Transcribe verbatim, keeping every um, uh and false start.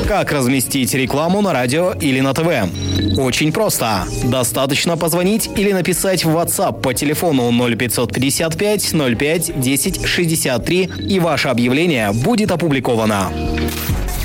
Как разместить рекламу на радио или на ТВ? Очень просто. Достаточно позвонить или написать в WhatsApp по телефону ноль пятьсот пятьдесят пять ноль пять десять шестьдесят три, и ваше объявление будет опубликовано.